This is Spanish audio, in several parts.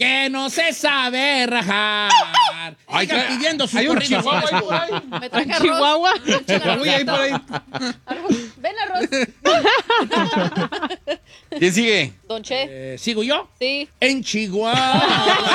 que no se sabe rajar. Sigan pidiendo su hay un corrido. chihuahua ahí por ahí. Me traje arroz. Chihuahua. Uy, ahí por ahí. Ven, arroz. ¿Quién sigue? Don Che. ¿Sigo yo? Sí. En Chihuahua.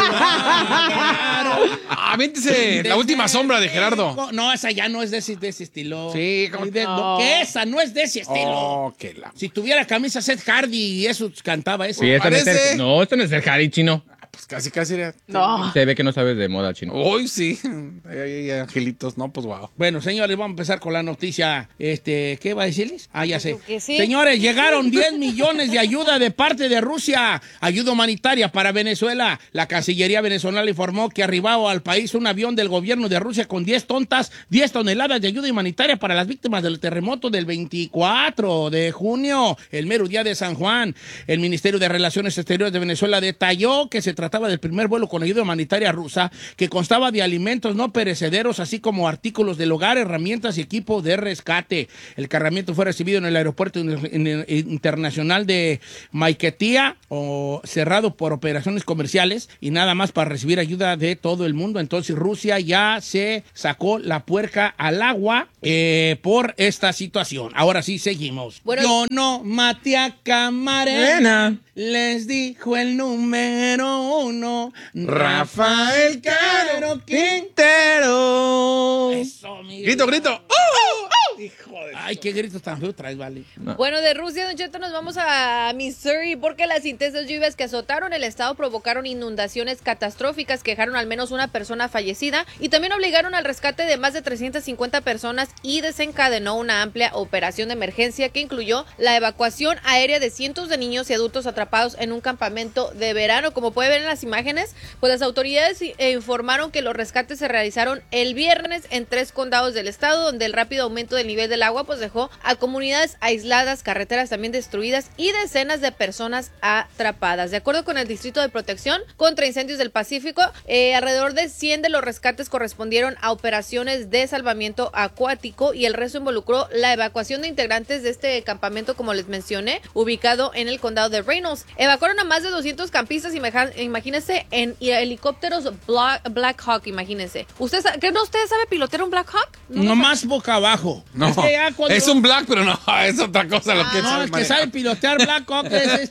Véntese, la última sombra de Gerardo. No, esa ya no es de ese estilo. Sí, ¿cómo? No, que esa no es de ese estilo. Oh, qué la... Si tuviera camisa Seth Hardy y eso cantaba eso. Sí, esto no es Parece. no, esto no es el Harry chino. Pues casi era... No. Se ve que no sabes de moda chino. Hoy sí. Ay, angelitos, no, pues wow. Bueno, señores, vamos a empezar con la noticia. ¿Qué va a decirles? Ya sé. Que sí. Señores, llegaron 10 millones de ayuda de parte de Rusia. Ayuda humanitaria para Venezuela. La Cancillería venezolana informó que arribaba al país un avión del gobierno de Rusia con 10 toneladas de ayuda humanitaria para las víctimas del terremoto del 24 de junio, el mero día de San Juan. El Ministerio de Relaciones Exteriores de Venezuela detalló que se trataba del primer vuelo con ayuda humanitaria rusa que constaba de alimentos no perecederos, así como artículos del hogar, herramientas y equipo de rescate. El cargamento fue recibido en el aeropuerto internacional de Maiquetía, cerrado por operaciones comerciales y nada más para recibir ayuda de todo el mundo. Entonces Rusia ya se sacó la puerca al agua por esta situación. Ahora sí, seguimos. Bueno, yo no maté a Camarena. Les dijo el número 1, Rafael Caro Quintero. Eso, amigo. Grito. Hijo de... Ay, qué gritos tan feos traes, vale. Bueno, de Rusia, Don Cheto, nos vamos a Missouri porque las intensas lluvias que azotaron el estado provocaron inundaciones catastróficas que dejaron al menos una persona fallecida y también obligaron al rescate de más de 350 personas y desencadenó una amplia operación de emergencia que incluyó la evacuación aérea de cientos de niños y adultos atrapados en un campamento de verano. Como puede ver en las imágenes, pues las autoridades informaron que los rescates se realizaron el viernes en 3 condados del estado, donde el rápido aumento del nivel del agua pues dejó a comunidades aisladas, carreteras también destruidas y decenas de personas atrapadas. De acuerdo con el Distrito de Protección contra Incendios del Pacífico, alrededor de 100 de los rescates correspondieron a operaciones de salvamiento acuático y el resto involucró la evacuación de integrantes de este campamento, como les mencioné, ubicado en el condado de Reynolds. Evacuaron a más de 200 campistas, imagínense, en helicópteros Black Hawk, imagínense. ¿Creen ustedes sabe pilotear un Black Hawk? No más boca abajo. No, es un Black, pero no, es otra cosa lo que No, sabe el que manejar. sabe pilotear Black Hawk es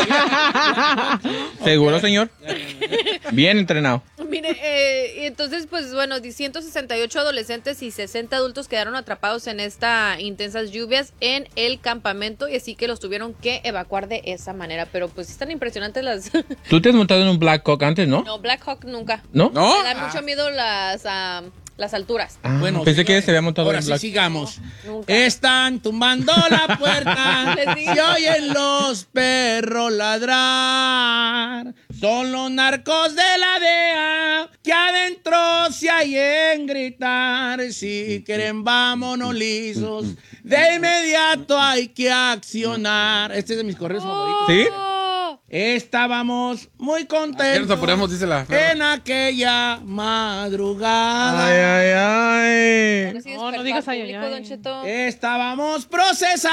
¿Seguro, señor? Bien entrenado. Mire, entonces, pues bueno, 168 adolescentes y 60 adultos quedaron atrapados en estas intensas lluvias en el campamento y así que los tuvieron que evacuar de esa manera. Pero pues están impresionantes las... Tú te has montado en un Black Hawk antes, ¿no? No, Black Hawk nunca. ¿No? ¿No? Me dan mucho miedo las alturas. Bueno, pensé que se había montado ahora en sí Black. sigamos. Nunca. Están tumbando la puerta. Les digo. Se oyen los perros ladrar. Son los narcos de la DEA que adentro se hallen gritar. Si quieren, vámonos lisos. De inmediato hay que accionar. Este es de mis correos favoritos. ¿Sí? Estábamos muy contentos Cierto, ponemos, dice la... en aquella madrugada. Ay, ay, ay. Ahora sí No, no despertó digas al ay, público, ay, ay. Don Cheto. Estábamos procesando